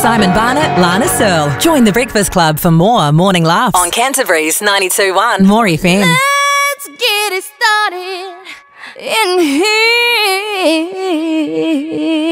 Simon Barnett, Lana Searle. Join the Breakfast Club for more morning laughs on Canterbury's 92.1 More FM. Let's get it started in here.